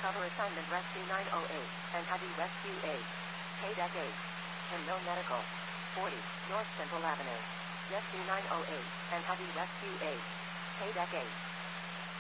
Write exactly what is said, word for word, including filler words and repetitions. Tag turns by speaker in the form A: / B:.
A: Cover assignment Rescue nine oh eight and Heavy Rescue eight. K D E C eight. Hymno Medical. forty, North Central Avenue. Rescue nine oh eight and Heavy Rescue eight. K D E C eight.